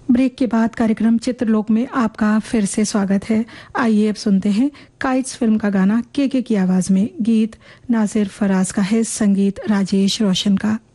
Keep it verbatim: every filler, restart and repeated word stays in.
Break के बाद कार्यक्रम चित्रलोक में आपका फिर से स्वागत है। आइए अब सुनते हैं काइट्स फिल्म का गाना के के की आवाज में। गीत नासिर फराज का है, संगीत राजेश रोशन का।